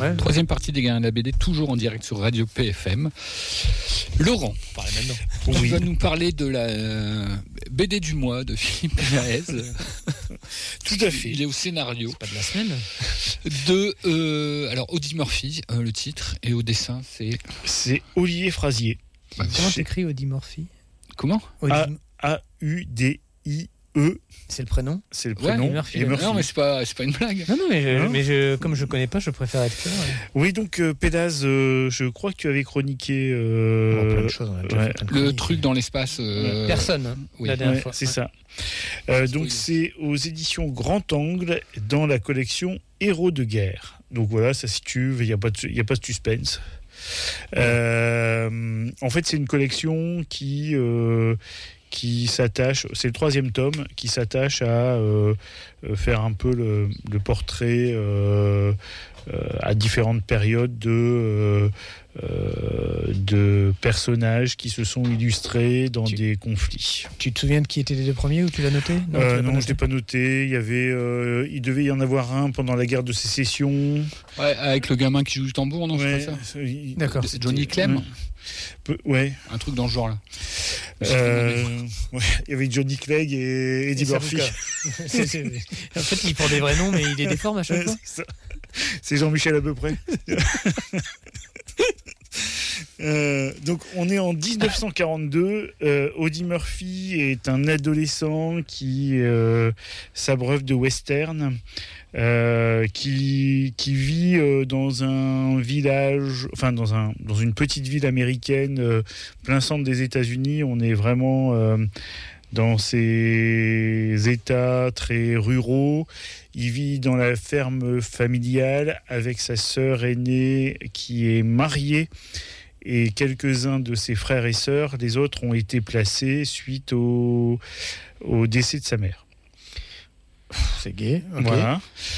Ouais. Troisième partie des Gardiens de la BD, toujours en direct sur Radio PFM. Laurent, tu vas nous parler de la BD du mois de Philippe Pénaez. Tout à fait. Il est au scénario. C'est pas de la semaine. Alors, Audie Murphy, le titre, et au dessin, c'est Olivier Frazier. Comment t'écris Audie Murphy? Comment? A-U-D-I-E. C'est le prénom? C'est le prénom. Ouais, Murphy. Non, mais c'est pas une blague. Non, comme je connais pas, je préfère être clair. Oui, donc Pédaz, je crois que tu avais chroniqué plein de choses. On a déjà fait plein de le chroniques. truc dans l'espace. Personne, hein, oui. la dernière fois. C'est ça. Donc c'est aux éditions Grand Angle dans la collection Héros de guerre. Donc voilà, ça se situe, il n'y a pas de suspense. En fait, c'est une collection qui s'attache, c'est le 3e tome, qui s'attache à faire un peu le portrait à différentes périodes de personnages qui se sont illustrés dans des conflits. Tu te souviens de qui étaient les deux premiers ou tu l'as noté? Non, je ne l'ai pas noté. Il devait y en avoir un pendant la guerre de sécession. Ouais, avec le gamin qui joue du tambour, non? Ouais, c'est pas ça. D'accord. C'est Johnny Clem. Ouais. Un truc dans ce genre-là. Il y avait Johnny Clegg et Eddie Murphy. En fait, il prend des vrais noms, mais il les déforme à chaque fois. C'est Jean-Michel à peu près. Donc on est en 1942. Audie Murphy est un adolescent qui s'abreuve de western, qui vit dans un village, enfin dans une petite ville américaine, plein centre des États-Unis. On est vraiment dans ces États très ruraux. Il vit dans la ferme familiale avec sa sœur aînée qui est mariée et quelques-uns de ses frères et sœurs. Les autres ont été placés suite au décès de sa mère. C'est gay. Okay. Voilà.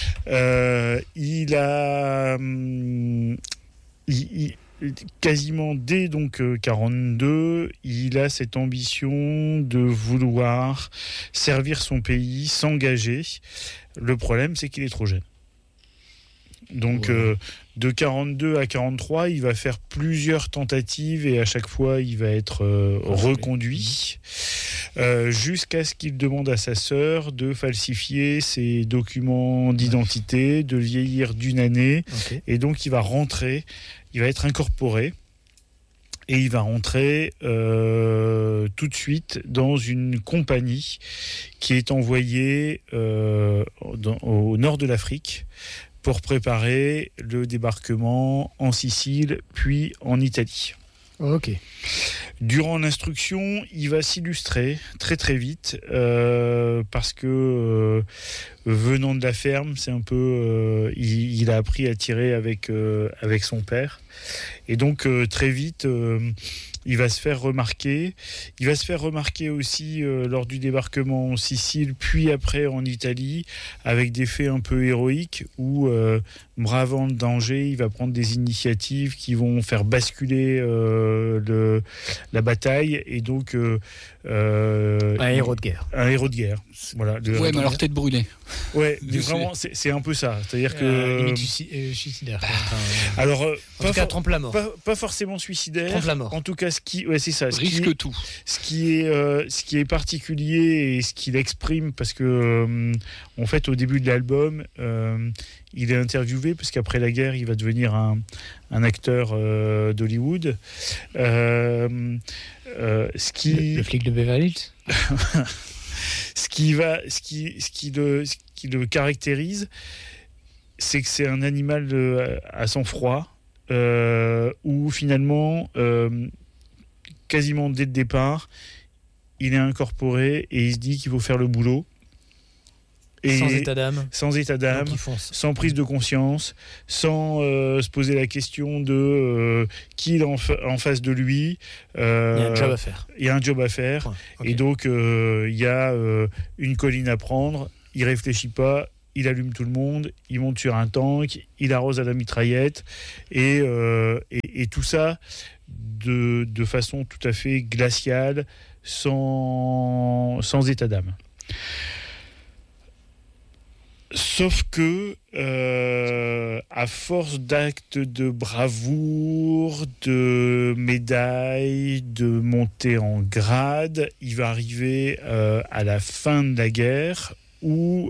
Quasiment dès 42, il a cette ambition de vouloir servir son pays, s'engager. Le problème, c'est qu'il est trop jeune. Donc, de 42 à 43, il va faire plusieurs tentatives et à chaque fois, il va être reconduit jusqu'à ce qu'il demande à sa sœur de falsifier ses documents d'identité, de vieillir d'une année. Okay. Et donc, il va rentrer, il va être incorporé. Et il va rentrer tout de suite dans une compagnie qui est envoyée au nord de l'Afrique pour préparer le débarquement en Sicile puis en Italie. Ok. Durant l'instruction, il va s'illustrer très très vite parce que venant de la ferme, c'est un peu, il a appris à tirer avec son père et donc très vite. Il va se faire remarquer. Il va se faire remarquer aussi lors du débarquement en Sicile, puis après en Italie, avec des faits un peu héroïques où, bravant le danger, il va prendre des initiatives qui vont faire basculer la bataille. Et donc... un héros de guerre. Un héros de guerre. Voilà, mais alors tête brûlée. Ouais, mais vraiment, c'est un peu ça. C'est-à-dire que... limite suicidaire. Alors, en tout cas, trempe la mort. Pas forcément suicidaire. Trempe la mort. En tout cas, c'est ça. Risque tout. Ce qui est particulier et ce qu'il exprime, parce que en fait, au début de l'album, il est interviewé parce qu'après la guerre, il va devenir un acteur d'Hollywood. Le flic de Beverly Hills. Ce qui le caractérise, c'est que c'est un animal à sang-froid, où finalement, quasiment dès le départ, il est incorporé et il se dit qu'il faut faire le boulot. Et sans état d'âme, sans prise de conscience, sans se poser la question de qui est en face de lui. Il y a un job à faire. Ouais. Okay. Et donc, il y a une colline à prendre. Il réfléchit pas. Il allume tout le monde. Il monte sur un tank. Il arrose à la mitraillette. Et tout ça de façon tout à fait glaciale, sans état d'âme. Sauf que à force d'actes de bravoure, de médailles, de montée en grade, il va arriver à la fin de la guerre où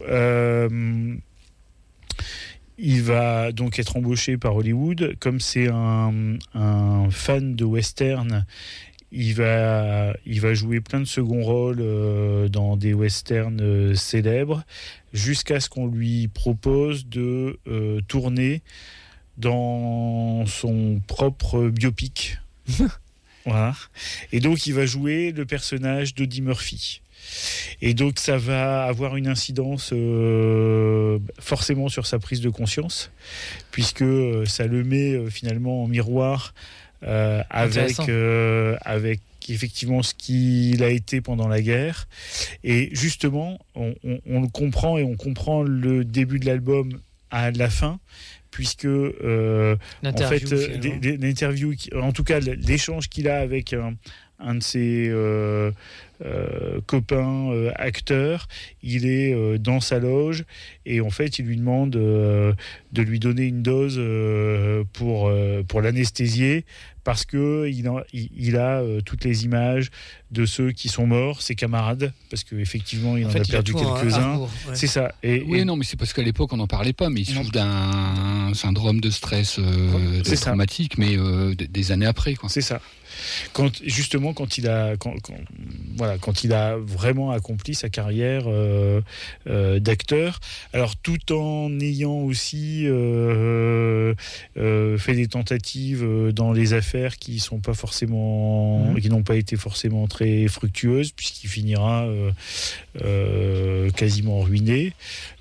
il va donc être embauché par Hollywood. Comme c'est un fan de western, il va jouer plein de seconds rôles dans des westerns célèbres, jusqu'à ce qu'on lui propose de tourner dans son propre biopic. Voilà. Et donc il va jouer le personnage d'Eddie Murphy. Et donc ça va avoir une incidence forcément sur sa prise de conscience, puisque ça le met finalement en miroir avec effectivement ce qu'il a été pendant la guerre. Et justement, on le comprend, et on comprend le début de l'album à la fin, puisque en fait l'interview, en tout cas l'échange qu'il a avec un de ses copains acteurs, il est dans sa loge, et en fait il lui demande de lui donner une dose pour l'anesthésier, parce que il a toutes les images de ceux qui sont morts, ses camarades, parce qu'effectivement il en a perdu quelques-uns. Ouais. C'est ça. Non, mais c'est parce qu'à l'époque on n'en parlait pas, mais il souffre d'un syndrome de stress traumatique, mais des années après, quoi. C'est ça. Quand il a vraiment accompli sa carrière d'acteur, alors tout en ayant aussi fait des tentatives dans les affaires qui n'ont pas été forcément très fructueuses, puisqu'il finira quasiment ruiné.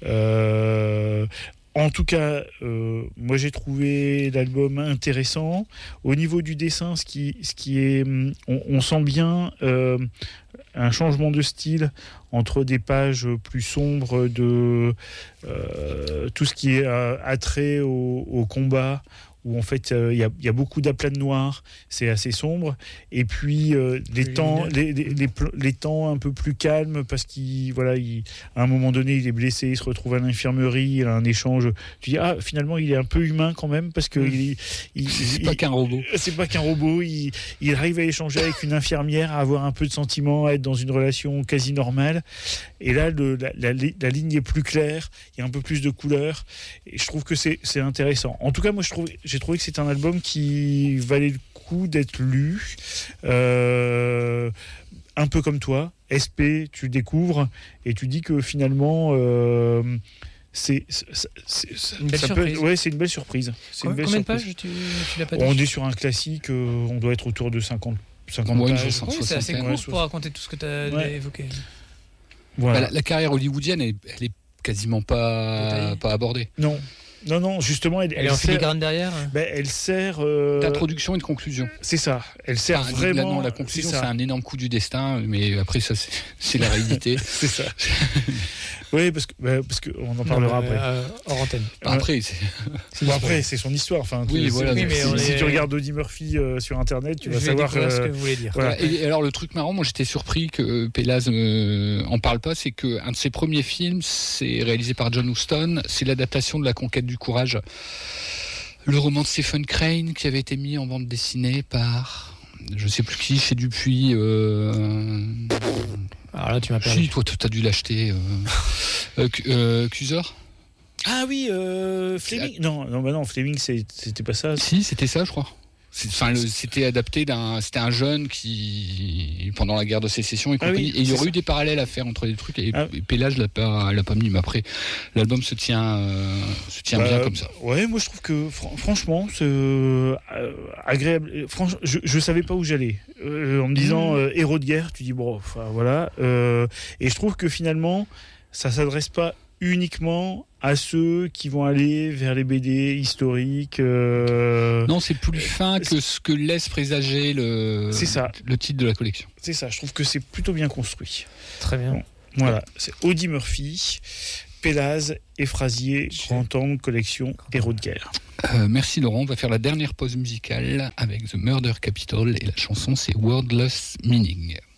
En tout cas, moi j'ai trouvé l'album intéressant. Au niveau du dessin, ce qui est, on sent bien un changement de style entre des pages plus sombres de tout ce qui est attrait au combat, où en fait il y a beaucoup d'aplats de noir, c'est assez sombre, et puis les temps un peu plus calmes, parce qu'à un moment donné il est blessé, il se retrouve à l'infirmerie, il a un échange, tu dis finalement il est un peu humain quand même, parce que c'est pas qu'un robot, il arrive à échanger avec une infirmière, à avoir un peu de sentiment, à être dans une relation quasi normale, et là la ligne est plus claire, il y a un peu plus de couleurs, et je trouve que c'est intéressant. En tout cas, moi j'ai trouvé que c'est un album qui valait le coup d'être lu. Un peu comme toi, SP, tu découvres et tu dis que finalement c'est une belle surprise. Combien de pages tu l'as pas dit? On est sur un classique, on doit être autour de 50 pages. C'est assez court pour raconter tout ce que tu as évoqué. Voilà. La carrière hollywoodienne, elle est quasiment pas abordée. Non, justement, elle est en filigrane derrière. Elle sert d'introduction et de conclusion. C'est ça. Elle sert vraiment. La conclusion, c'est un énorme coup du destin, mais après ça, c'est la réalité. C'est ça. Oui, parce que on en parlera après. Hors antenne. Après, c'est son histoire. Enfin, oui, voilà. Si tu regardes Eddie Murphy sur Internet, tu vas savoir ce que vous voulez dire. Voilà. Et alors, le truc marrant, moi, j'étais surpris que Pélaz en parle pas, c'est qu'un de ses premiers films, c'est réalisé par John Huston, c'est l'adaptation de La Conquête du courage, le roman de Stephen Crane, qui avait été mis en bande dessinée par je sais plus qui, chez Dupuis. Alors là, tu m'as perdu. Si, toi, t'as dû l'acheter. Cusor. Ah oui, Fleming. Non, Fleming, c'était pas ça. Si, c'était ça, je crois. C'était adapté c'était un jeune qui, pendant la guerre de sécession et compagnie, et il y aurait eu des parallèles à faire entre les trucs, et Pélage l'a pas mis, mais après l'album se tient bien comme ça. Ouais, moi je trouve que franchement c'est agréable. Je savais pas où j'allais en me disant héros de guerre, tu dis voilà, et je trouve que finalement ça s'adresse pas uniquement à ceux qui vont aller vers les BD historiques. Non, c'est plus fin que ce que laisse présager le titre de la collection. C'est ça, je trouve que c'est plutôt bien construit. Très bien. Bon, voilà, c'est Eddie Murphy, Pélaz et Frasier, Grand Angle, collection Héros de guerre. Merci Laurent, on va faire la dernière pause musicale avec The Murder Capital, et la chanson c'est Wordless Meaning.